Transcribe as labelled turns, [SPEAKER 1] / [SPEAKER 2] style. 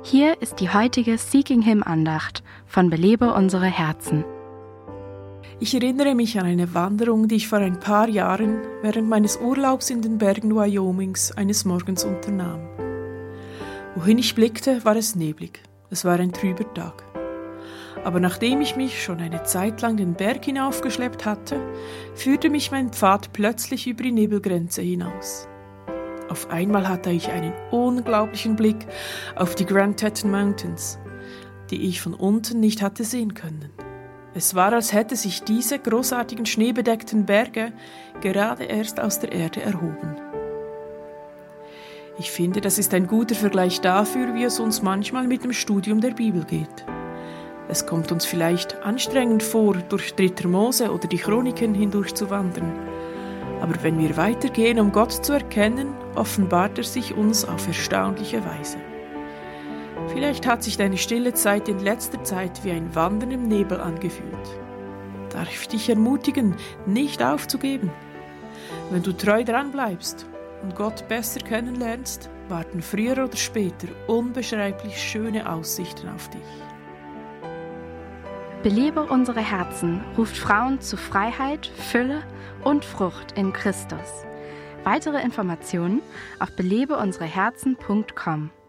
[SPEAKER 1] Hier ist die heutige Seeking Him Andacht von Belebe unsere Herzen.
[SPEAKER 2] Ich erinnere mich an eine Wanderung, die ich vor ein paar Jahren während meines Urlaubs in den Bergen Wyomings eines Morgens unternahm. Wohin ich blickte, war es neblig. Es war ein trüber Tag. Aber nachdem ich mich schon eine Zeit lang den Berg hinaufgeschleppt hatte, führte mich mein Pfad plötzlich über die Nebelgrenze hinaus. Auf einmal hatte ich einen unglaublichen Blick auf die Grand Teton Mountains, die ich von unten nicht hatte sehen können. Es war, als hätte sich diese großartigen schneebedeckten Berge gerade erst aus der Erde erhoben. Ich finde, das ist ein guter Vergleich dafür, wie es uns manchmal mit dem Studium der Bibel geht. Es kommt uns vielleicht anstrengend vor, durch 3. Mose oder die Chroniken hindurch zu wandern. Aber wenn wir weitergehen, um Gott zu erkennen, offenbart er sich uns auf erstaunliche Weise. Vielleicht hat sich deine stille Zeit in letzter Zeit wie ein Wandern im Nebel angefühlt. Darf ich dich ermutigen, nicht aufzugeben? Wenn du treu dran bleibst und Gott besser kennenlernst, warten früher oder später unbeschreiblich schöne Aussichten auf dich.
[SPEAKER 1] Belebe unsere Herzen ruft Frauen zu Freiheit, Fülle und Frucht in Christus. Weitere Informationen auf belebeunsereherzen.com.